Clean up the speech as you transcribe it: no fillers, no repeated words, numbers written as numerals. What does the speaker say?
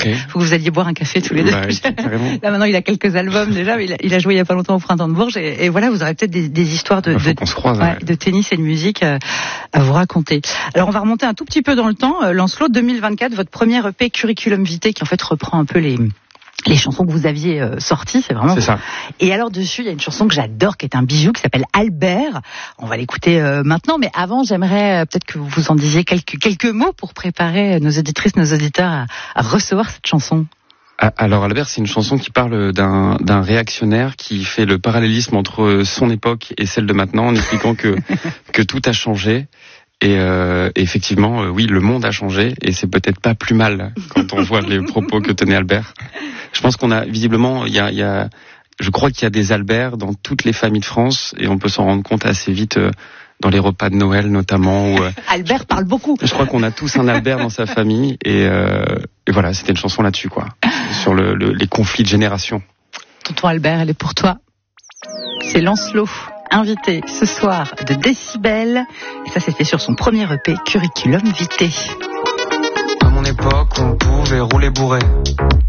Faut que vous alliez boire un café tous les deux. Là maintenant, il a quelques albums déjà. Il a joué il y a pas longtemps au Printemps de Bourges. Et voilà, vous aurez peut-être des histoires de tennis et de musique à vous raconter. Alors on va remonter un tout petit peu dans le temps. Lancelot, 2024, votre premier EP Curriculum Vitae, qui en fait reprend un peu les chansons que vous aviez sorties, c'est vraiment. C'est ça. Et alors dessus, il y a une chanson que j'adore, qui est un bijou, qui s'appelle Albert. On va l'écouter maintenant, mais avant, j'aimerais peut-être que vous en disiez quelques mots pour préparer nos auditrices, nos auditeurs à recevoir cette chanson. Alors Albert, c'est une chanson qui parle d'un réactionnaire qui fait le parallélisme entre son époque et celle de maintenant, en expliquant que tout a changé. Et effectivement, oui, le monde a changé et c'est peut-être pas plus mal quand on voit les propos que tenait Albert. Je pense qu'on a visiblement, je crois qu'il y a des Albert dans toutes les familles de France et on peut s'en rendre compte assez vite dans les repas de Noël notamment. Où, Albert parle beaucoup. Je crois qu'on a tous un Albert dans sa famille et voilà, c'était une chanson là-dessus quoi, sur les conflits de génération. Tonton Albert, elle est pour toi. C'est Lancelot, invité ce soir de Décibel, et ça c'était sur son premier EP Curriculum Vitae. À mon époque, on pouvait rouler bourré.